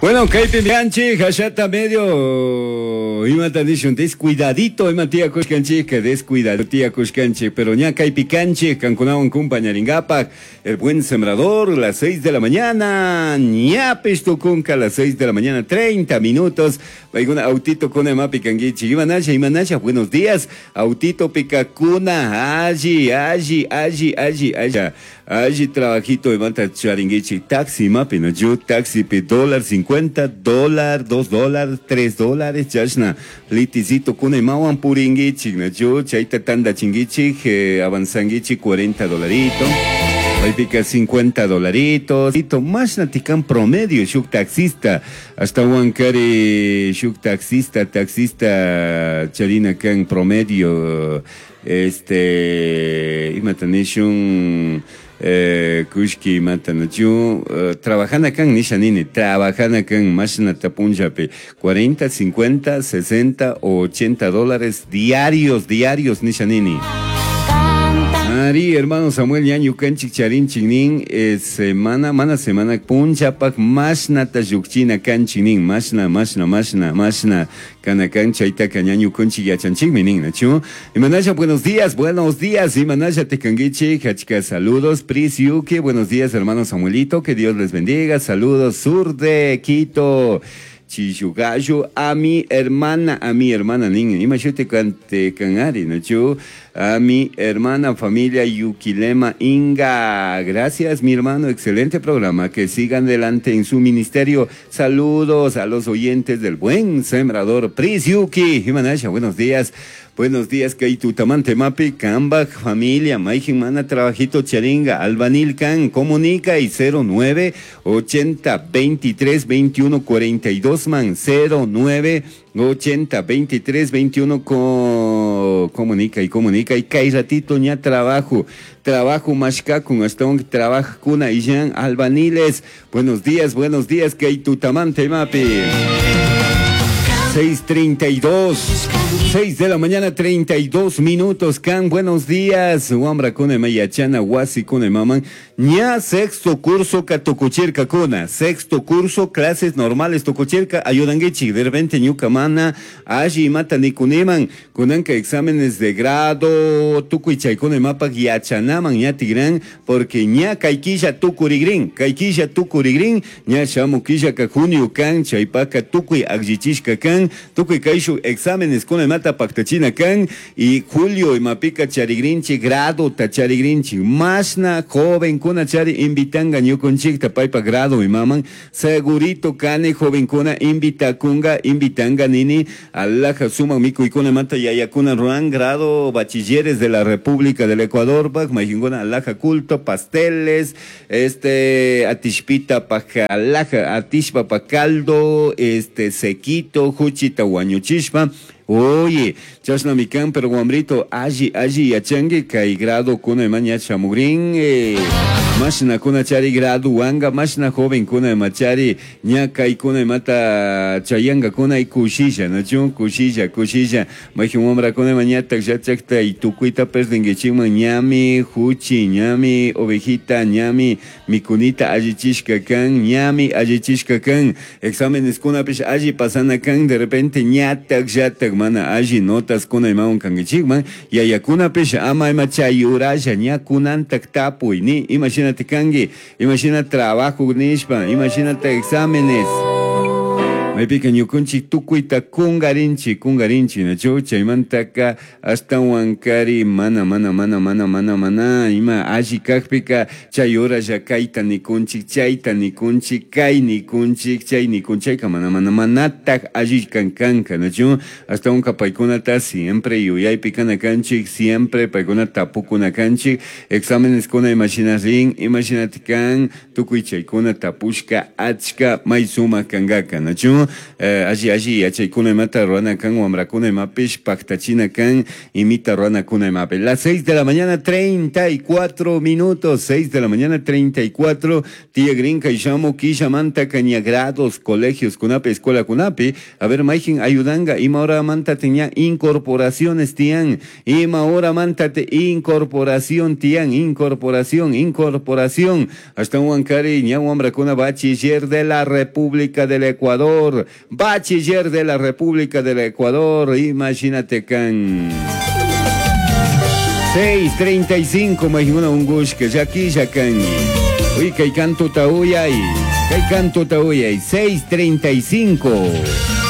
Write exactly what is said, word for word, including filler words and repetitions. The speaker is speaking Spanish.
Bueno, Kaipi Mianchi, Hashata medio, imata dishun, descuidadito, imatía Kushkanchi, que descuidado, tía Kushkanchi, pero ña Kaipi Canchi, Cancunawan Kumpañaringapak, el buen sembrador, las seis de la mañana, ña Pestukunka, las seis de la mañana, treinta minutos, vaiguna autito con ema picanguichi, Imanasha, Imanasha, buenos días, autito picacuna, allí, allí, allí, allí, allá. Allí trabajito de manta charinguichi, taxi mapi, no yo, taxi pe dólar cincuenta, dólar, dos dólares, tres dólares, chashna, liticito kune mawan puringuichi, no yo, chaita tanda chinguichi, que avanzanguichi cuarenta dolaritos, hoy pica cincuenta dolaritos, más natican promedio, shuk taxista, hasta huancari, shuk taxista, taxista, charina can promedio, este, imatanishun, Eh, kushki matan yo uh, trabajando acá en Nishanini, trabajando acá en Mashna Tapunjape, cuarenta, cincuenta, sesenta o ochenta dólares diarios, diarios Nishanini. Ari, hermano Samuel Yañu Canchik Charin Chinin, eh, semana, mana semana, Punchapak, Mashna Tayukchina Canchinin, Mashna, Mashna, Mashna, Mashna, Canacan Chaita Cañañu Conchi Yachanchik Minin, Nacho. Imanasha, buenos días, buenos días, Imanasha Tecanguichi, Hachika, saludos, Pris Yuki, buenos días, hermano Samuelito, que Dios les bendiga, saludos, Sur de Quito. Chichugayo, a mi hermana, a mi hermana niña, imagínate cante canari, ¿no? Yo, a mi hermana familia Yukilema Inga, gracias mi hermano, excelente programa, que sigan adelante en su ministerio, saludos a los oyentes del buen sembrador Pris Yuki, Himanasha, buenos días. Buenos días, que tu tamante mapi, Cambaj, familia, Maijin Mana, Trabajito Charinga, Albanil Can, comunica y cero nueve ochenta veintitrés veintiuno cuarenta y dos man, cero nueve ochenta veintitrés veintiuno co, comunica y comunica y cae ratito ya trabajo, trabajo mashka con hasta un trabajo con Ayan Albaniles. Buenos días, buenos días, que tu tamante mapi. seis treinta y dos, seis de la mañana, treinta y dos minutos, can, buenos días, Wambra Kone Mayachana, Wasi Kone Maman, ña sexto curso Katococherca Kona, sexto curso, clases normales Tococherca, Ayudanguechi, de repente Ñucamana, Aji Mata Nikuneman, Kunanka exámenes de grado, Tukuichay Kone Mapak, Yachanaman, ña Tigran, porque ña Kaikilla Tukurigrin, Kaikilla Tukurigrin, ña Shamuquilla Kajunio Kan, Chaipaka Tukui Agjichishka Kan, Tukuy Kaishu exámenes con el mata pactachina can y Julio y Mapica Charigrinchi grado tacharigrinchi masna joven kuna chari invitanga ñu con chicta paipa grado y maman segurito cane joven kuna invita kunga invitanga nini alaja suma miku y kuna mata yayakuna ruan grado bachilleres de la República del Ecuador bag majinguna alaja culto pasteles este atishpita paja alaja atishpa pa caldo este sequito Chita Huañuchishpa, oye, chasna mican, pero guambrito, allí, allí, yachangue, kai grado kuna maña chamugrin, eh, mashna kuna chari grado wanga, mashna joven kuna machari, ña kai kuna mata chayanga kuna y kushilla, no chun, kushilla, kushilla, majum hombra kuna mañata, yachakta y tukuita persdenguechima, ñami, huchi, ñami, ovejita, ñami, mikunita, allí chishka kan, ñami, allí chishka kan, exámenes kuna pish, allí pasana kan, de repente ñatak, yatak, mana, allí notas kuna imaun kangichigman, y ayakuna pesha ama ima chayurasha, ña kunantak tapuy, ni, imagínate kangi, imagínate trabajo nishpa, imagínate exámenes. Me pica ñukunchi tukuita kungarinchi, kungarinchi, na chucha, imantaka hasta huancari, mana, mana, mana, mana, mana, mana, ima ashi kakpika, chayora ya kaita nikunchi, chayta nikunchi, kai nikunchi, chay nikunchi, mana, mana, manatak ashi kankanka, na chu, hasta un kapaikunata siempre, yuyay pikana kanchik, siempre, paikuna tapukuna kanchik, exámenes kuna imaginarin, imagínate kan, tukuichaykuna tapushka, achka, maizuma kangaka, na chu, eh, allí, allí, achaykuna mata ruana kan, wambrakuna mapish, paktachina kan, imita ruana kuna mape. Las seis de la mañana, treinta y cuatro minutos, seis de la mañana, treinta y cuatro, tía Grinca y Shamo, Kisha, Manta, Cañagrados, colegios, Cunape, escuela Cunape, a ver, Maikin, ayudanga, ima ahora manta tenía incorporaciones, tian, ima ahora manta te incorporación, tian, incorporación, incorporación, hasta Huancari, ña Huambracuna, bachiller de la República del Ecuador, bachiller de la República del Ecuador, imagínate can. seis treinta y cinco, imagina un gush que ya aquí ya can. Uy, que canto tauyay, que canto tauyay, seis treinta y cinco.